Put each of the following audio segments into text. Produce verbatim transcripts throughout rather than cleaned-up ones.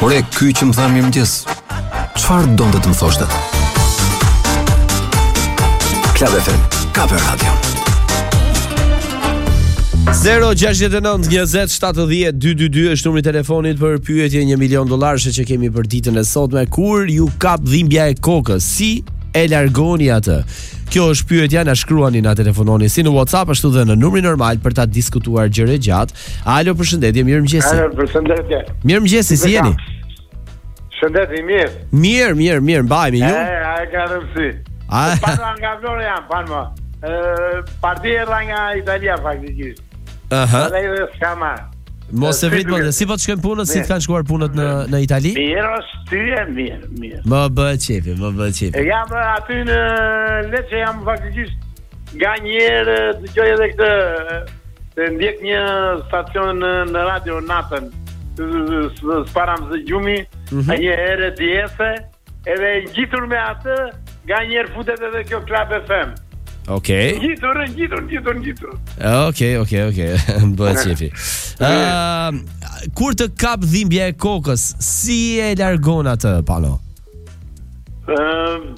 Por e ky që më tha mirëmëngjes, çfarë donte të më thoshte? Club F M, Kaper Radio. zero gjasht e nëntë njëzet shtatëdhjetë dytydieci është numri i telefonit për pyetje një milion dollarësh që kemi për ditën e sotme. Kur ju kap dhimbja e kokës, si e largoni atë? Kjo është pyetja, na shkruani, na telefononi si në WhatsApp ashtu dhe në numrin normal për ta diskutuar gjëre gjatë. Alo, përshëndetje, mirëmëngjes. Alo, përshëndetje. Mirëmëngjes, si jeni? Shëndetje, mirë. Mirë, mirë, mirë, mbajemi ju. E, a e ka rëmësi. Parla nga Vlore jam, parma. Partia nga Italia, faktikisht. Aha. Dhe dhe s'kama. Mos e vrit më, si po të shkojnë punët, si të kanë shkuar punët në në Itali? Mirë, është tyje, mirë, mirë. Më bëhet qefi, më bëhet qefi. E jam aty në Lecce, jam faktikisht nga njerë dëgjoj edhe këtë, të ndjek një stacion në radio natën, s'param zë gjumi, a një herë djese, edhe ngjitur me atë, nga njerë futet edhe kjo Club F M. Okej. Ngjitur, ngjitur, ngjitur, ngjitur. Okej, okej, okej. Bëhet qefi. Ëm, kur të kap dhimbja e kokës, si e largon atë, Palo? Ëm,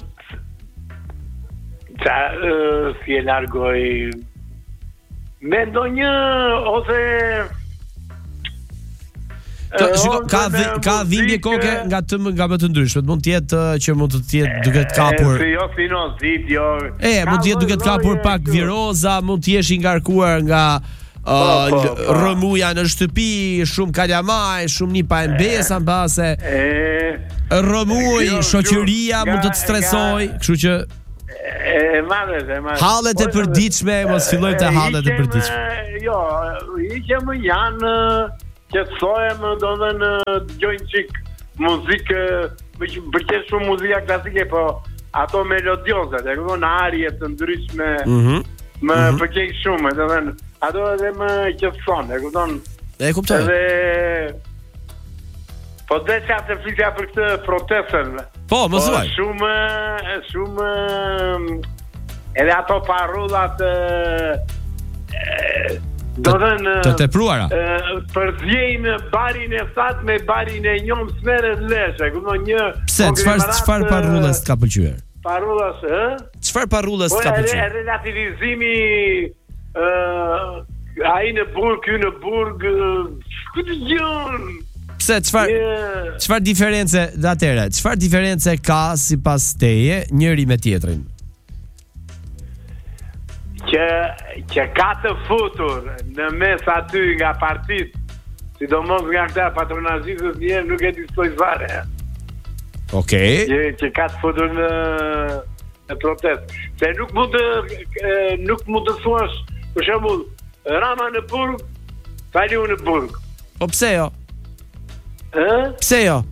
ça, si e largoj me ndonjë ose Ka, shiko, ka, dhi, ka dhimbje koke nga të nga më të ndryshme. Mund të jetë që mund të jetë duke të kapur. E, jo sinozit, jo. E, mund të jetë duke të kapur pak viroza, mund të jesh i ngarkuar nga uh, po, po, po. rëmuja në shtëpi, shumë kalamaj, shumë një pa embesa mbase. E, rëmuj, shoqëria mund të të stresoj, kështu që e madhe, e madhe. hallet e përditshme, mos fillojmë te hallet e përditshme. Jo, hiqem janë qetësohem, do dhe në dëgjojnë qik muzikë, më pëlqen shumë muzika klasike, po ato melodiozat, e këto në arje të ndryshme, Mhm. më pëlqen shumë, do dhe ato edhe më qetëson, e këto E kuptoj. edhe po dhe që atë flisja për këtë protestën. Po, më thuaj. Shumë, shumë edhe ato parollat do dhe në Të tepruara. përzjejnë barin e sat me barin e njom smere leshe. Këto një Pse, çfarë çfarë parrullës ka pëlqyer? Parullas, ë? Çfarë parrullës Po ka e pëlqyer? relativizimi ë ai në burg, ky në burg, ku të gjon? Pse, çfarë Yeah. çfarë diferencë atëre? Çfarë diferencë ka sipas teje njëri me tjetrin? Që, që ka të futur në mes aty nga partit, sidomos nga këta patronazistës njerë nuk e dispoj fare. Okej. Që, që ka të futur në, në protest. Se nuk mund të e, nuk mund të thuash, për shembull, Rama në burg, Taliu në burg. Po pse jo? Ë? Pse jo?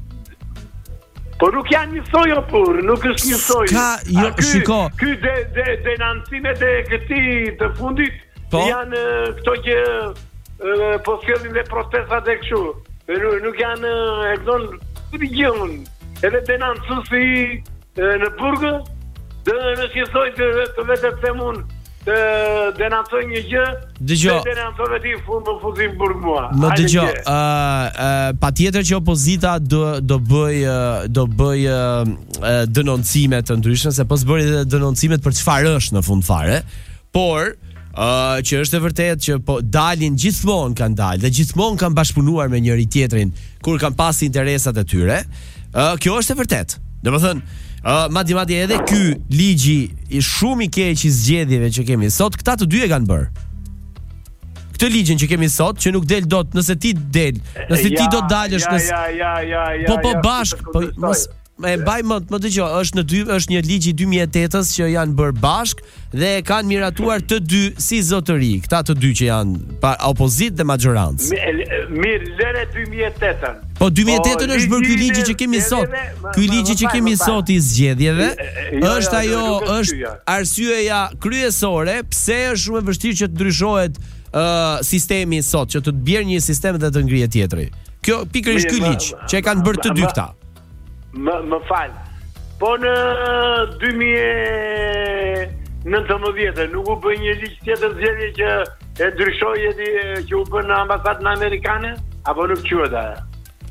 Po nuk janë njësoj o pur, nuk është njësoj. Ka, jo, A ky, shiko. Ky de, de, denancimet e këti të fundit Po? janë e, këto që e, po s'këllin dhe protestat e këshu. E, nuk, nuk janë e këton region. Edhe denancusi e, në burgë, dhe në njësoj të, të vetët se mund të denancoj një gjë, Dëgjo. dhe denancove ti fund më fuzim burg mua. Më Hajde dëgjo, gjë. ë ë patjetër që opozita do do bëj ë, do bëj ë, ë, denoncime të ndryshme, se po s'bëri edhe denoncimet për çfarë është në fund fare, por ë që është e vërtetë që po dalin gjithmonë kanë dalë dhe gjithmonë kanë bashkëpunuar me njëri tjetrin kur kanë pas interesat e tyre. Ë kjo është e vërtetë. Domethënë Uh, madje madje edhe ky ligji i shumë i keq i zgjedhjeve që kemi sot, këta të dy e kanë bërë. Këtë ligjin që kemi sot, që nuk del dot, nëse ti del, nëse ti Ja, do dalësh ja, nëse ja, ja, ja, ja, po po ja, bashk, po po të mos e mbaj më, më dëgjoj, është në dy është një ligj i dy mijë e tetës që janë bërë bashk dhe e kanë miratuar të dy si zotëri, këta të dy që janë pa, opozit dhe majorancë. Mi- Mirë, lëre dy mijë e tetën. Po dy mijë e tetën është bërë ky ligjin ligji e që kemi sot. zgjedhjeve, ma- Ky ma- ligji ma që fal, kemi ma fal. sot i zgjedhjeve E, e, jo, është jo, ajo, nuk është është kyja. arsyeja kryesore pse është shumë e vështirë që të ndryshohet uh, sistemi sot, që të të bjerë një sistem dhe të ngrihet tjetri. Kjo pikërisht ky Mirë, ligj ma- që e kanë bërë të dy ma- këta. Më, më fal. Po në dy mijë e nëntëmbëdhjetë nuk u bë një ligj tjetër zgjedhje që e ndryshoi edi që u bën në ambasadën amerikane apo nuk quhet ajo?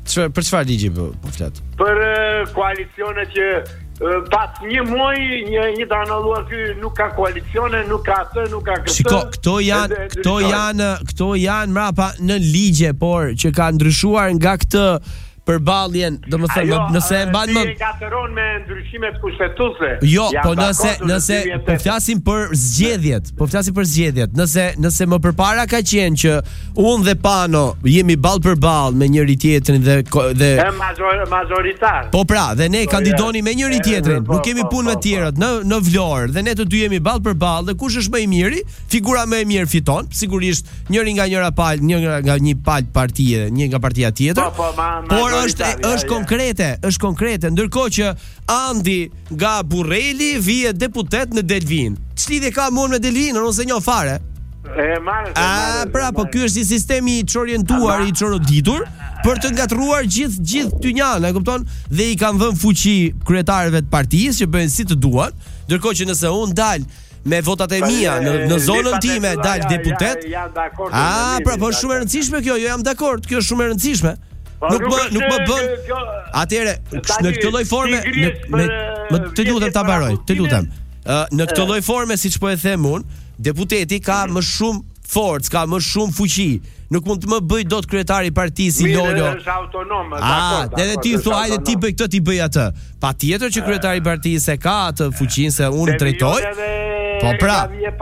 Çfarë për çfarë ligji po po flet? Për uh, koalicione që uh, pas një muaji një një të analuar ky nuk ka koalicione, nuk ka atë, nuk ka këtë. Shiko, këto janë këto janë këto janë mrapa në ligje, por që ka ndryshuar nga këtë përballjen, domethënë nëse e mban më ti e gatëron me ndryshimet kushtetuese. Jo, po nëse nëse po flasim për zgjedhjet, po flasim për zgjedhjet. Nëse nëse më përpara ka qenë që unë dhe Pano jemi ball për ball me njëri tjetrin dhe dhe e major, majoritar. Po pra, dhe ne kandidoni me njëri tjetrin, nuk kemi punë me të tjerët në në Vlorë dhe ne të dy jemi ball për ball dhe kush është më i miri, figura më e mirë fiton, sigurisht njëri nga njëra palë, një nga një palë partie, një nga partia tjetër. Po, po, ma, ma, por është është konkrete, është konkrete, ndërkohë që Andi nga Burreli vije deputet në Delvin. Ç'lidhje ka mua me Delvin, ose njoh fare? E marrë. A, pra, po ky është si sistemi i çorientuar, i çoroditur për të ngatruar gjithë gjithë tynjan, e kupton? Dhe i kanë dhënë fuqi kryetarëve të partisë që bëjnë si të duan, ndërkohë që nëse unë dal me votat e mia në në zonën time dal deputet. A, pra, po është shumë e rëndësishme kjo, jo jam dakord, kjo është shumë e rëndësishme. Nuk më nuk më bën. Atëre, në këtë lloj forme, me më të lutem ta mbaroj, të lutem. Në këtë lloj forme, siç po e them unë, deputeti ka më shumë forcë, ka më shumë fuqi. Nuk mund të më bëj dot kryetari i partisë i Lolo. Është autonom, dakord. Ah, edhe ti thua, hajde ti bëj këtë, ti bëj atë. Patjetër që kryetari i partisë ka atë fuqinë se unë drejtoj. Po pra,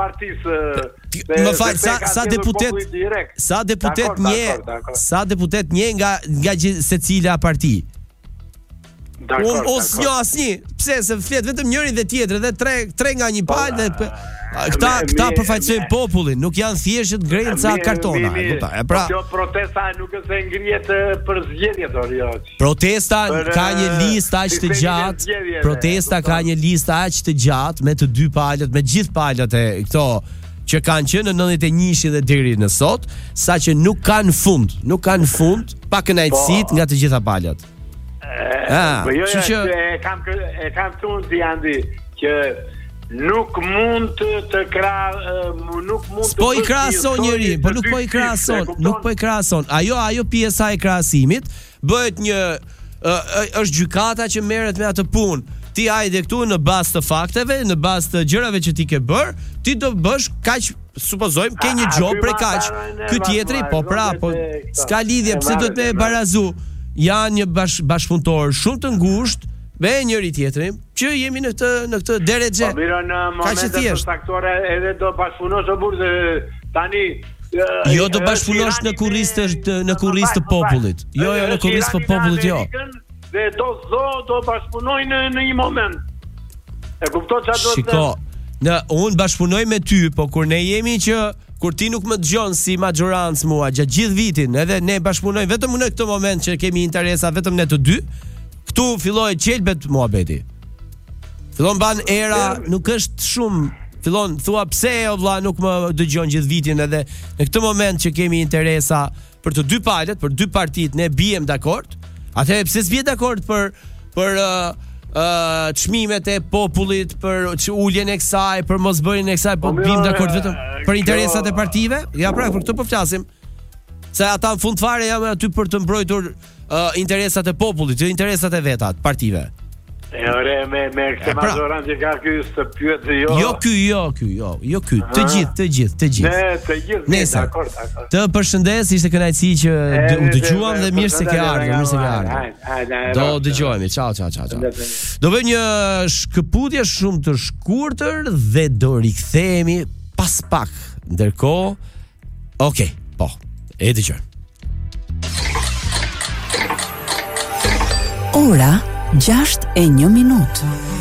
më fal, sa sa deputet sa deputet një sa deputet një nga nga secila parti. Unë ose një asnjë, pse se flet vetëm njëri dhe tjetri dhe tre tre nga një palë dhe këta këta përfaqësojnë popullin, nuk janë thjesht grenca kartona, e kupton? E pra, kjo protesta nuk është se ngrihet për zgjedhjet or jo. Protesta ka një listë aq të gjatë, protesta ka një listë aq të gjatë me të dy palët, me gjithë palët e këto që kanë qenë në nëntëdhjetë e një dhe deri në sot, saqë nuk kanë fund, nuk kanë fund pa kënaqësitë nga të gjitha palët. Ah, po jo, që e kam e kam thonë ti Andi që nuk mund të të krah nuk mund të po i krahason njëri, po nuk po i krahason, nuk po i krahason. Ajo ajo pjesa e krahasimit bëhet një është gjykata që merret me atë punë. Ti hajde këtu në bazë të fakteve, në bazë të gjërave që ti ke bër, ti do bësh kaq, supozojmë, ke një gjop për kaq. Ky tjetri, po pra, po s'ka lidhje, pse do të më barazu? Janë një bash, bashkëpunëtor shumë të ngushtë me njëri tjetrin, që jemi në këtë në këtë derexhe. Po mirë, në momentet të saktore edhe do bashkëpunosh o burrë tani. Jo, do bashkëpunosh në kurrizë të në kurrizë të popullit. Jo, jo, në kurrizë të popullit jo. Dhe do do do bashkëpunojnë në një moment. E kupton çfarë do të thënë? Shiko, në un bashkëpunoj me ty, po kur ne jemi që kur ti nuk më dëgjon si majorancë mua gjatë gjithë vitin, edhe ne bashkëpunojmë vetëm në këtë moment që kemi interesa vetëm ne të dy, këtu filloi qelbet muhabeti. Fillon ban era, nuk është shumë, fillon thua pse o vlla nuk më dëgjon gjithë vitin, edhe në këtë moment që kemi interesa për të dy palët, për dy partitë, ne bijem dakord. Atëherë pse s'bie dakord për për uh, uh, çmimet e popullit, për uljen e kësaj, për mosbërjen e kësaj, po bim dakord vetëm për interesat e partive? Ja pra, për këtë po flasim. Se ata në fund fare janë aty për të mbrojtur uh, interesat e popullit, jo interesat e veta të partive. E ore me me këtë majorancë që ka ky të pyet jo. Jo ky, jo ky, jo, jo ky, të gjithë, të gjithë, të gjithë. Ne të gjithë, dakord, dakord. Të përshëndes, ishte kënaqësi që u dëgjuam dhe mirë se ke ardhur, mirë se ke ardhur. Do dëgjohemi. Ciao, ciao, ciao, ciao. Do bëj një shkëputje shumë të shkurtër dhe do rikthehemi pas pak. Ndërkohë, okay, po. E dëgjoj. Ora gjashtë e një minutë.